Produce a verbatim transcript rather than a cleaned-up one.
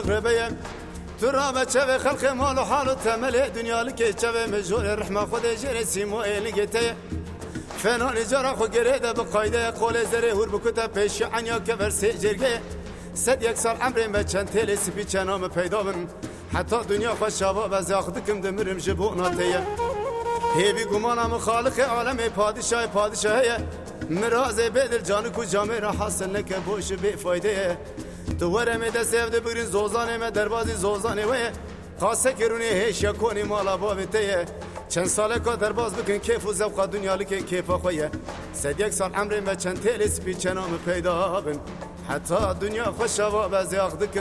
ربيم ترى بتشوي خلق مال وحال تملي دنيا لك تشوي مجهول الرحمة خد جري سيمو لقيته فنان جرا خو گریده به قایده قول زره هور بکوتا پیش عنیا که برسی جرگه صد یک سال عمری ما چند تیلی سپی چنام پیدا بم حتی دنیا خوش شبا بز آخدکم دمرم جبو ناتیه هیبی گمانم خالق عالم پادشاه پادشاهیه مرازه بدل جانو کو جامعه را حاصل نکه بوش بی فایده دواره می دست افده بگرین زوزانه می دربازی زوزانه ویه خاصه کرونی هیش یکونی مالا باویتیه چند ساله که درباز بکن کیف و زبقا دنیالی که کیفا خویه سد یک سال عمرین به چند تیلی سپی چنام پیدا بن حتی دنیا خوش شوا بزی آخدکم